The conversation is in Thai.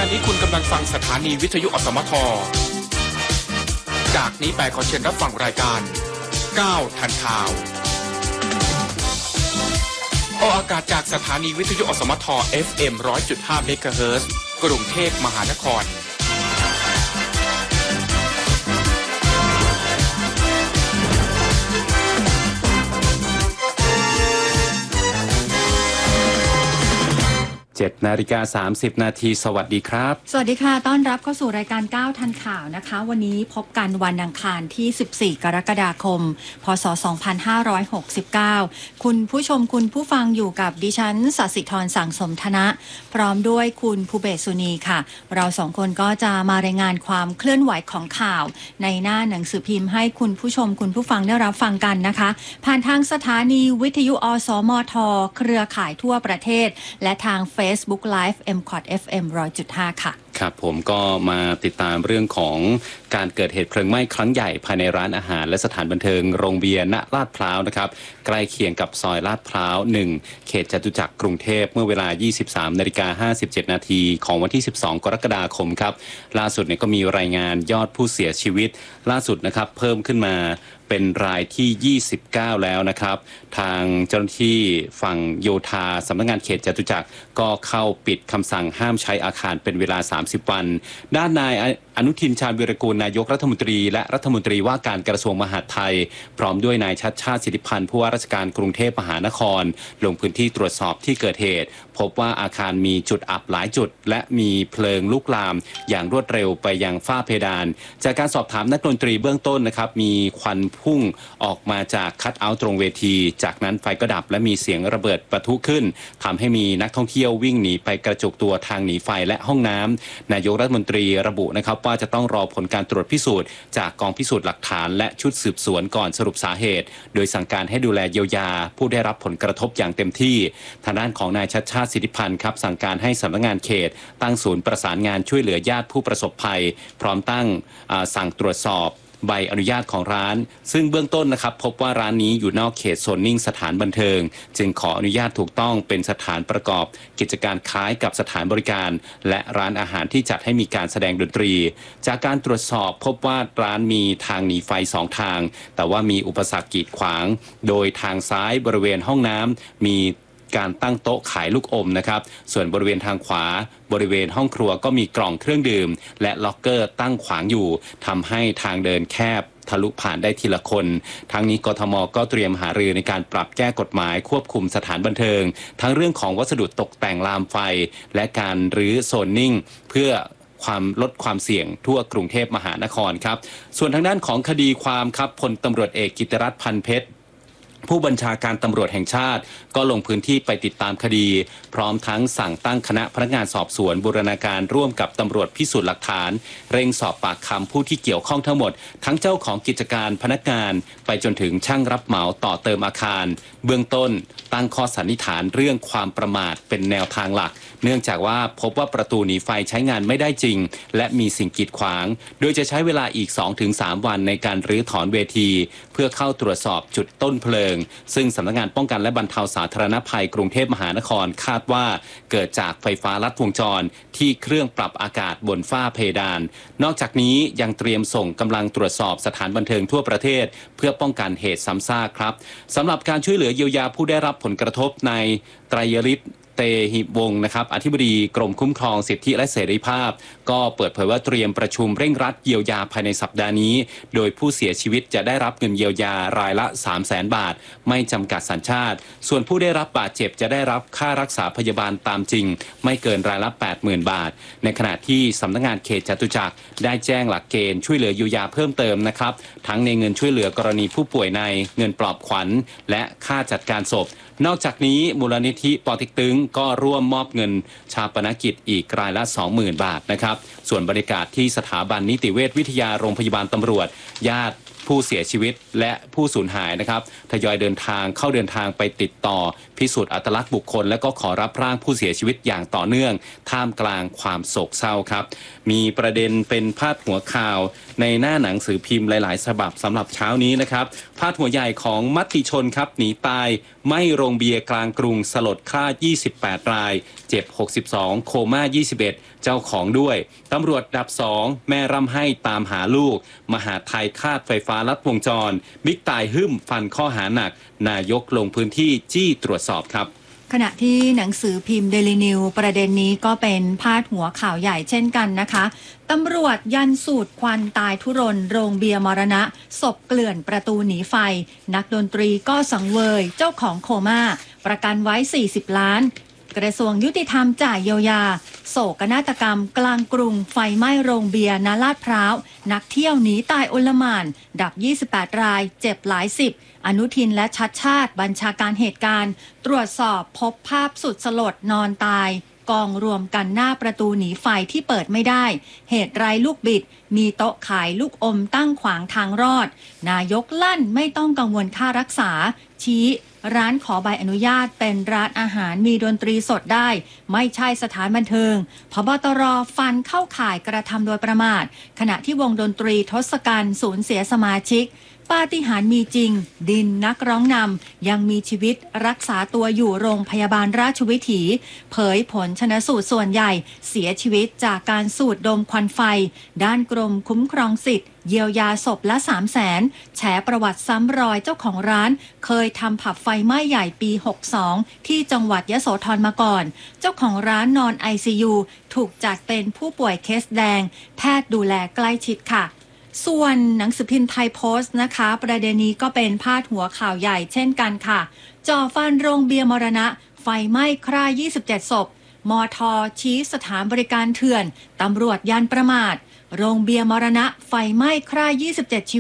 นี้คุณกำลังฟังสถานีวิทยุอสมทจากนี้ไปขอเชิญรับฟังรายการ9ทันข่าวออกอากาศจากสถานีวิทยุอสมท FM 100.5 เมกะเฮิรตซ์กรุงเทพมหานคร 7:30 นาทีสวัสดีครับสวัสดีค่ะต้อนรับเข้าสู่รายการ9ทันข่าวนะคะวันนี้พบกันวันอังคารที่14กรกฎาคมพศ2569คุณผู้ชมคุณผู้ฟังอยู่กับดิฉันศศิธรสังสมธนะพร้อมด้วยคุณภูเบศสุนีค่ะเราสองคนก็จะมารายงานความเคลื่อนไหวของข่าวในหน้าหนังสือพิมพ์ให้คุณผู้ชมคุณผู้ฟังได้รับฟังกันนะคะผ่านทางสถานีวิทยุอสมทเครือข่ายทั่วประเทศและทางFacebook Live MCOT FM 100.5 ค่ะครับผมก็มาติดตามเรื่องของการเกิดเหตุเพลิงไหม้ครั้งใหญ่ภายในร้านอาหารและสถานบันเทิงโรงเบียร์ณลาดพร้าวนะครับใกล้เคียงกับซอยลาดพร้าว1เขตจตุจักรกรุงเทพเมื่อเวลา 23:57 นาทีของวันที่12กรกฎาคมครับล่าสุดเนี่ยก็มีรายงานยอดผู้เสียชีวิตล่าสุดนะครับเพิ่มขึ้นมาเป็นรายที่29แล้วนะครับทางเจ้าหน้าที่ฝั่งโยธาสำนักงานเขตจตุจักรก็เข้าปิดคำสั่งห้ามใช้อาคารเป็นเวลา30วันด้านนายอนุทินชาญวีรกูลนายกรัฐมนตรีและรัฐมนตรีว่าการกระทรวงมหาดไทยพร้อมด้วยนายชัชชาติสิทธิพันธ์ผู้ว่าราชการกรุงเทพมหานครลงพื้นที่ตรวจสอบที่เกิดเหตุพบว่าอาคารมีจุดอับหลายจุดและมีเพลิงลุกลามอย่างรวดเร็วไปยังฝ้าเพดานจากการสอบถามนักดนตรีเบื้องต้นนะครับมีควันพุ่งออกมาจากคัทเอาท์ตรงเวทีจากนั้นไฟก็ดับและมีเสียงระเบิดปะทุขึ้นทำให้มีนักท่องเที่ยววิ่งหนีไปกระจุกตัวทางหนีไฟและห้องน้ำนายกรัฐมนตรีระบุนะครับว่าจะต้องรอผลการตรวจพิสูจน์จากกองพิสูจน์หลักฐานและชุดสืบสวนก่อนสรุปสาเหตุโดยสั่งการให้ดูแลเยียวยาผู้ได้รับผลกระทบอย่างเต็มที่ทางด้านของนายชัชชาติสิทธิพันธ์ครับสั่งการให้สำนักงานเขตตั้งศูนย์ประสานงานช่วยเหลือญาติผู้ประสบภัยพร้อมตั้งสั่งตรวจสอบใบอนุญาตของร้านซึ่งเบื้องต้นนะครับพบว่าร้านนี้อยู่นอกเขตโซนนิ่งสถานบันเทิงจึงขออนุญาตถูกต้องเป็นสถานประกอบกิจการคล้ายกับสถานบริการและร้านอาหารที่จัดให้มีการแสดงดนตรีจากการตรวจสอบพบว่าร้านมีทางหนีไฟ2ทางแต่ว่ามีอุปสรรคกีดขวางโดยทางซ้ายบริเวณห้องน้ำมีการตั้งโต๊ะขายลูกอมนะครับส่วนบริเวณทางขวาบริเวณห้องครัวก็มีกล่องเครื่องดื่มและล็อกเกอร์ตั้งขวางอยู่ทำให้ทางเดินแคบทะลุผ่านได้ทีละคนทั้งนี้กทม.ก็เตรียมหารือในการปรับแก้กฎหมายควบคุมสถานบันเทิงทั้งเรื่องของวัสดุตกแต่งลามไฟและการรื้อโซนนิ่งเพื่อลดความเสี่ยงทั่วกรุงเทพมหานครครับส่วนทางด้านของคดีความครับพลตำรวจเอกกิตติรัตน์พันเพชรผู้บัญชาการตำรวจแห่งชาติก็ลงพื้นที่ไปติดตามคดีพร้อมทั้งสั่งตั้งคณะพนักงานสอบสวนบูรณาการร่วมกับตำรวจพิสูจน์หลักฐานเร่งสอบปากคำผู้ที่เกี่ยวข้องทั้งหมดทั้งเจ้าของกิจการพนักงานไปจนถึงช่างรับเหมาต่อเติมอาคารเบื้องต้นตั้งข้อสันนิษฐานเรื่องความประมาทเป็นแนวทางหลักเนื่องจากว่าพบว่าประตูหนีไฟใช้งานไม่ได้จริงและมีสิ่งกีดขวางโดยจะใช้เวลาอีก 2-3 วันในการรื้อถอนเวทีเพื่อเข้าตรวจสอบจุดต้นเพลิงซึ่งสำนักงานป้องกันและบรรเทาสาธารณภัยกรุงเทพมหานครคาดว่าเกิดจากไฟฟ้าลัดวงจรที่เครื่องปรับอากาศบนฝ้าเพดานนอกจากนี้ยังเตรียมส่งกำลังตรวจสอบสถานบันเทิงทั่วประเทศเพื่อป้องกันเหตุซ้ำซากครับสำหรับการช่วยเหลือเยียวยาผู้ได้รับผลกระทบในไตรยฤทธิ์เตหิวงศ์นะครับอธิบดีกรมคุ้มครองสิทธิและเสรีภาพก็เปิดเผยว่าเตรียมประชุมเร่งรัดเยียวยาภายในสัปดาห์นี้โดยผู้เสียชีวิตจะได้รับเงินเยียวยารายละ 300,000 บาทไม่จำกัดสัญชาติส่วนผู้ได้รับบาดเจ็บจะได้รับค่ารักษาพยาบาลตามจริงไม่เกินรายละ 80,000 บาทในขณะที่สำนักงานเขตจตุจักรได้แจ้งหลักเกณฑ์ช่วยเหลือเยียวยาเพิ่มเติมนะครับทั้งในเงินช่วยเหลือกรณีผู้ป่วยในเงินปลอบขวัญและค่าจัดการศพนอกจากนี้มูลนิธิปอเต็กตึงก็ร่วมมอบเงินชาปนกิจอีกรายละ 20,000 บาทนะครับส่วนบรรยากาศที่สถาบันนิติเวชวิทยาโรงพยาบาลตำรวจญาติผู้เสียชีวิตและผู้สูญหายนะครับทยอยเดินทางไปติดต่อพิสูจน์อัตลักษณ์บุคคลและก็ขอรับร่างผู้เสียชีวิตอย่างต่อเนื่องท่ามกลางความโศกเศร้าครับมีประเด็นเป็นพาดหัวข่าวในหน้าหนังสือพิมพ์หลายๆฉบับสำหรับเช้านี้นะครับพาดหัวใหญ่ของมติชนครับหนีตายไหม้โรงเบียร์กลางกรุงสลดฆ่า28รายเจ็บ62โคม่า21เจ้าของด้วยตำรวจดับ2แม่ร่ำให้ตามหาลูกมหาไทยคาดไฟฟ้าลัดวงจรบิ๊กตายหึ่มฟันข้อหาหนักนายกลงพื้นที่จี้ตรวจสอบครับขณะที่หนังสือพิมพ์เดลินิวประเด็นนี้ก็เป็นพาดหัวข่าวใหญ่เช่นกันนะคะตำรวจยันสูตรควันตายทุรนโรงเบียร์มรณะศพเกลื่อนประตูหนีไฟนักดนตรีก็สังเวยเจ้าของโคม่าประกันไว้40ล้านกระทรวงยุติธรรมจ่ายเยียวยาโศกนาฏกรรมกลางกรุงไฟไหม้โรงเบียร์ณลาดพร้าวนักเที่ยวหนีตายโอลหม่านดับ28รายเจ็บหลายสิบอนุทินและชัดชาติบัญชาการเหตุการณ์ตรวจสอบพบภาพสุดสลดนอนตายกองรวมกันหน้าประตูหนีไฟที่เปิดไม่ได้เหตุไร้ลูกบิดมีโต๊ะขายลูกอมตั้งขวางทางรอดนายกลั่นไม่ต้องกังวลค่ารักษาชี้ร้านขอใบอนุญาตเป็นร้านอาหารมีดนตรีสดได้ไม่ใช่สถานบันเทิงผบตรฟันเข้าข่ายกระทำโดยประมาทขณะที่วงดนตรีทศกัณฐ์สูญเสียสมาชิกปาฏิหาริย์มีจริงดินนักร้องนำยังมีชีวิตรักษาตัวอยู่โรงพยาบาลราชวิถีเผยผลชนสูตรส่วนใหญ่เสียชีวิตจากการสูดดมควันไฟด้านกรมคุ้มครองสิทธิ์เยียวยาศพละ300,000แฉประวัติซ้ำรอยเจ้าของร้านเคยทำผับไฟไหม้ใหญ่ปี62ที่จังหวัดยโสธรมาก่อนเจ้าของร้านนอน ICU ถูกจัดเป็นผู้ป่วยเคสแดงแพทย์ดูแลใกล้ชิดค่ะส่วนหนังสือพิมพ์ไทยโพสต์นะคะประเด็นนี้ก็เป็นพาดหัวข่าวใหญ่เช่นกันค่ะจ่อฟันโรงเบียร์มรณะไฟไหม้ฆ่า27ศพมท.ชี้สถานบริการเถื่อนตำรวจยันประมาทโรงเบียร์มรณะไฟไหม้ฆ่า27ชีวิต